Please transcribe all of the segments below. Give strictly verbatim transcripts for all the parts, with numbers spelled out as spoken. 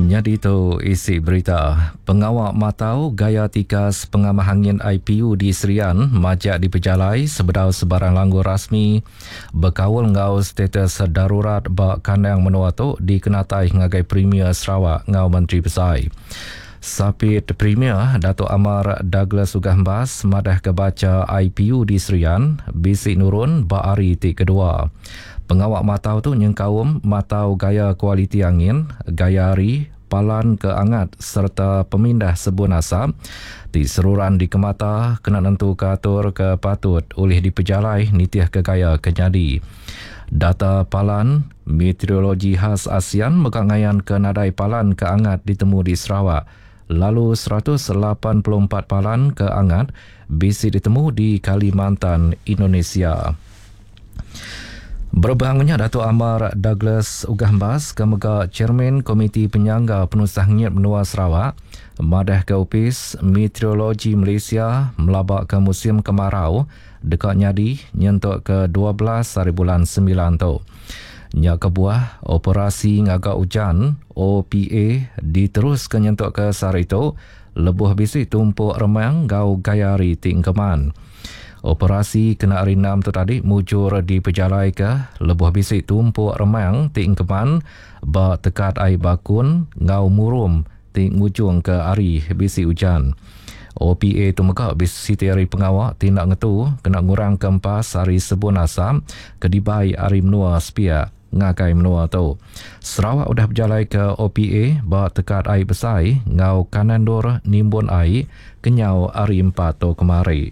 Jadi tu isi berita. Pengawal matau gaya tikas pengamah angin I P U di Serian majak dipejalai sebedau sebarang langgur rasmi berkawal ngau status darurat bak kandang menua tu dikenatai ngagai Premier Sarawak ngau Menteri Pesai. Sapit Premier Dato' Amar Douglas Ugahmbas madah kebaca I P U di Serian bisik nurun bak hari ti kedua. Pengawak matau tu nyengkawum matau gaya kualiti angin, gaya hari, palan ke angat serta pemindah sebun asap di seruran di kemata kena nentu ke atur ke patut oleh dipejalai nitiah ke gaya kenyadi. Data palan meteorologi khas ASEAN mekangayan ke nadai palan ke angat ditemu di Sarawak. Lalu seratus lapan puluh empat palan ke angat bisi ditemu di Kalimantan, Indonesia. Berbangunnya Dato' Amar Douglas Ugahmbas kemega Chairman Komiti Penyangga Penusahniat Menua Sarawak madah ke Opis Meteorologi Malaysia melabak ke musim kemarau dekat nyadi nyentuk ke dua belas hari bulan sembilan tu. Nya kebuah operasi ngagak hujan O P A diterus ke nyentuk ke sari tu lebuh bisi tumpuk remang gau gayari tingkeman. Operasi kena hari enam tu tadi mujur dipejalai ke lebuh bisik tumpuk remang ting keman ba tekat air bakun ngau murum ting ujung ke hari bisik hujan. O P A tu mega bisik hari pengawak tindak ngetu kena ngurang ke empas hari sebun asam kedibai hari menua sepia ngakai menua tu. Sarawak udah berjalai ke O P A ba tekat air besai ngau kanandur nimbun air kenyau hari empat tu kemari.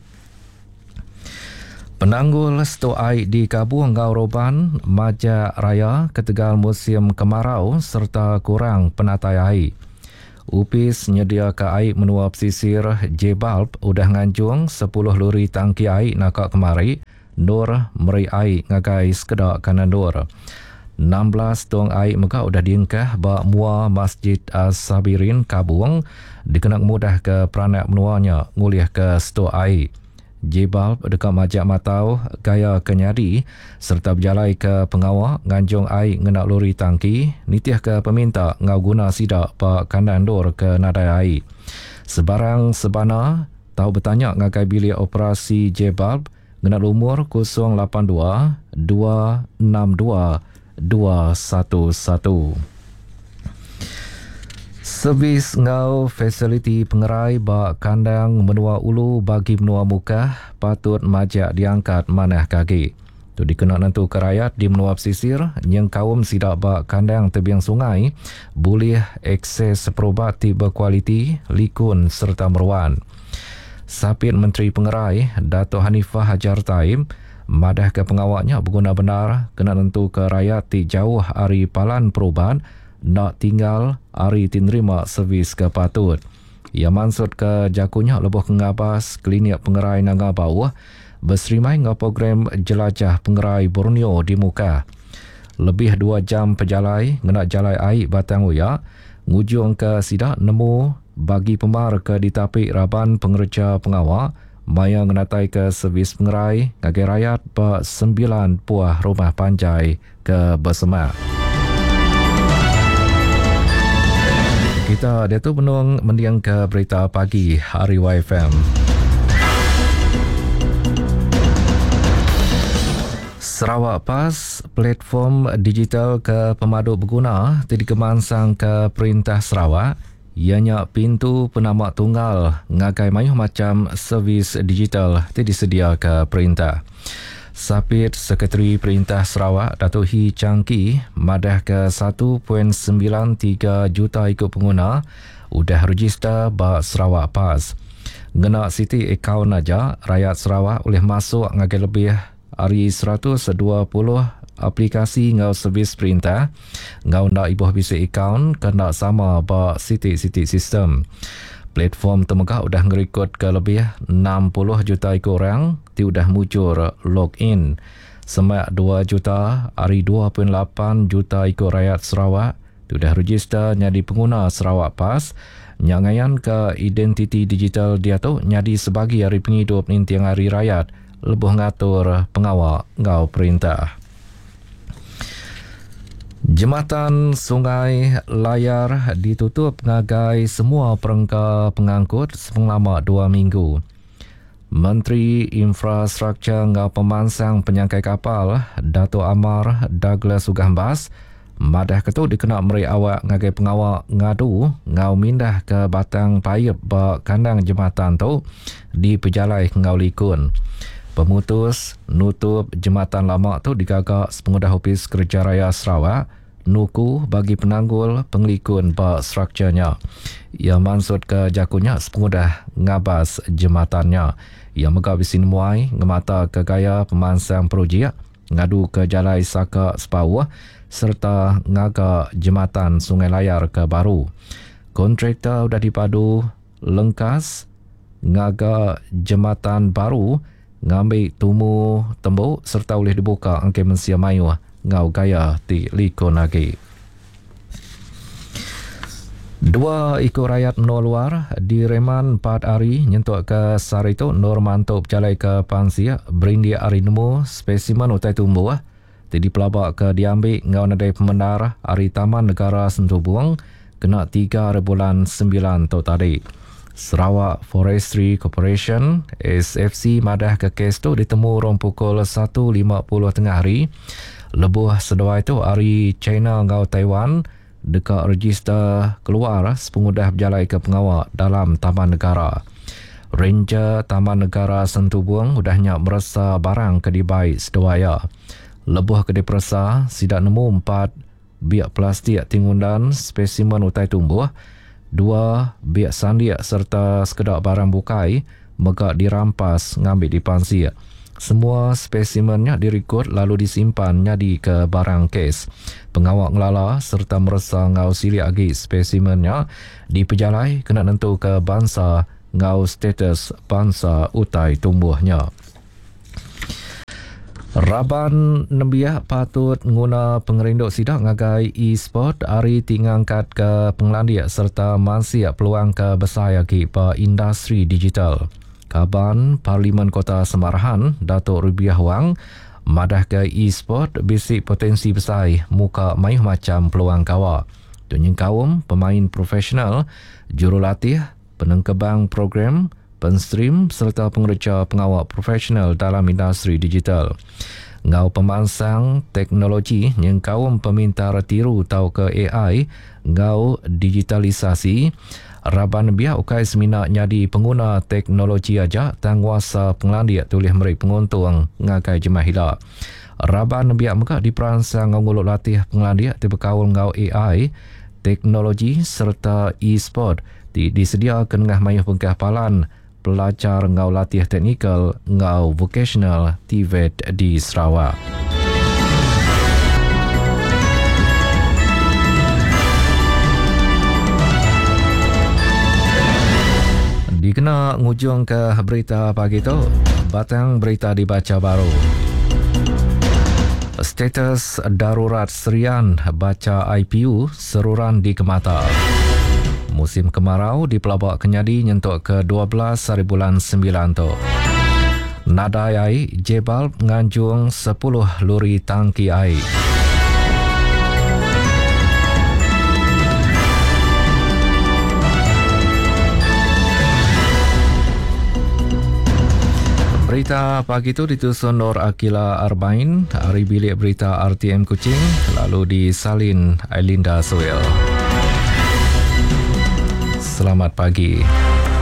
Penanggul stok air di Kabuang Ngau Roban, Majak Raya ketegal musim kemarau serta kurang penatai air. Upis nyedia ke air menua pesisir J-Bulb udah nganjung sepuluh lori tangki air nakak kemari, nur meri air ngagai sekedak kanan dur. enam belas tong air mega udah diingkah bak mua Masjid As-Sabirin Kabuang dikenak mudah ke peranak menuanya nguliah ke stok air. J-Bulb dekat Majak Matau gaya kenyadi serta berjalai ke pengawal nganjung air ngenak lori tangki nitiah ke peminta ngau guna sidak pak kandang dor ke nadai air. Sebarang sebana tahu bertanya ngagai bilik operasi J-Bulb ngenak umur kosong lapan dua dua enam dua dua satu satu. Servis ngau fasiliti pengerai bak kandang menua ulu bagi menua muka patut majak diangkat manah kaki. Tu dikenak nentu ke rakyat di menua pesisir yang kaum sidak bak kandang tebiang sungai boleh akses perubati berkualiti, likun serta meruan. Sapit Menteri Pengerai Dato' Hanifah Hajar Taib madah ke pengawaknya berguna benar kena nentu ke rakyat ti jauh hari palan perubahan nak tinggal hari tinrima servis ke patut. Ia maksud ke jakunya lebuh kengabas klinik pengerai nangga bawah berserimai ngau program jelajah pengerai Borneo di muka. Lebih dua jam pejalai ngenak jalai air batang uya ngujung ke sidak nemu bagi pemar ke ditapik raban pengerja pengawak maya ngenatai ke servis pengerai ngagai rakyat ba sembilan buah rumah panjai ke bersemak. Kita dia tu menung mendiang ke berita pagi hari Y F M. Sarawak Pas, platform digital ke pemadu berguna tidak kemansang ke Perintah Sarawak. Ianya pintu penamak tunggal ngagai mayuh macam servis digital tidak disedia ke perintah. Sapit Sekretari Perintah Sarawak Datuk Hi Changki madah ke satu perpuluhan sembilan tiga juta ikut pengguna udah register bak Sarawak Pas. Ngena siti akaun aja rakyat Sarawak boleh masuk ngagai lebih hari seratus dua puluh aplikasi ngau servis perintah ngau nak ibuh bisik akaun kena sama bak siti-siti sistem. Platform temegah udah ngerikut ke lebih enam puluh juta ikut orang ti udah mujur login. Semak dua juta hari dua puluh lapan juta ikut rakyat Sarawak ti udah register nyadi pengguna Sarawak Pas. Nyangayan ke identiti digital dia tu nyadi sebagai hari penghidup nintiang hari rakyat lebuh ngatur pengawal ngau perintah. Jembatan Sungai Layar ditutup ngagai semua perengka pengangkut selama dua minggu. Menteri Infrastruktur ngau pemansang penyangkai kapal Dato' Amar Douglas Sugambas madah ketu dikena meri awak ngagai pengawak ngadu ngau mindah ke batang payep ba kandang jembatan tu di pejalai ngau likun. Pemutus nutup jembatan lama tu digagak Pengudah Opis Kerja Raya Sarawak nuku bagi penanggul penglikun ba strukturnya. Ia maksud ke jakunya Pengudah ngabas jembatannya. Ia megah bisin muai ngemata ke gaya pemansang projek ngadu ke jalai saka sepawah serta ngaga jembatan Sungai Layar ke baru. Kontraktor sudah dipadu lengkas ngaga jembatan baru ngambil tumu tembuk serta boleh dibuka angke mensia mayu ngau gaya ti likun lagi. Dua ikut rakyat menua luar di reman empat hari nyentuk ke Sarito Nur Mantop jalai ke Pansia berindi hari nemu spesimen utai tumbuh jadi pelabak ke diambil ngau nadai pemendar hari Taman Negara Sentubuang kena tiga bulan sembilan tu tadi. Sarawak Forestry Corporation S F C madah ke kes tu ditemu rong pukul satu lima puluh tengah hari. Lebuh sedua itu hari China ngau Taiwan dekat register keluar sepengudah berjalai ke pengawal dalam Taman Negara. Ranger Taman Negara Sentubuang udahnya merasa barang ke dibai seduaya. Lebuh ke diperasa sidak nemu empat biak plastik tingundan spesimen utai tumbuh, dua biak sandiak serta sekedar barang bukai megak dirampas ngambil di Pansia. Semua spesimennya direkod lalu disimpannya di ke barang kes. Pengawak ngelala serta merasa ngau sili agi spesimennya di pejalai kena nentu ke bangsa ngau status bangsa utai tumbuhnya. Raban Nembiah patut guna pengerinduk sidak ngagai e-sport hari tingangkat ke penglandia serta masih peluang ke besar lagi pa industri digital. Kaban Parlimen Kota Semarahan Datuk Rubiah Wang madah ke e-sport bisik potensi besar muka mayuh macam peluang kawa. Tunyeng kaum pemain profesional, jurulatih, penengkebang program, penstream serta pengerja pengawal profesional dalam industri digital. Ngau pemansang teknologi yang kaum peminta tiru tau ke A I, ngau digitalisasi, Raban biak ukai semina nyadi pengguna teknologi aja tangwasa penglandia tulis meri penguntung ngakai jemahila. Raban biak muka diperansang nguluk latih penglandia tiba kaul ngau A I, teknologi serta e-sport di disedia ke ngah mayuh pengkapalan pelajar ngau latih teknikal ngau vocational T V E T di Sarawak. Dikena ngujung ke berita pagi tu, batang berita dibaca baru. Status darurat Serian baca I P U seruran di Kemata. Musim kemarau di Pelabak Kenyadi nyentuk ke dua belas hari bulan sembilan tu. Nada air Jebal nganjung sepuluh luri tangki air. Berita pagi itu ditusun Nur Akila Arbain, hari bilik berita R T M Kuching, lalu disalin Ailinda Soel. Selamat pagi.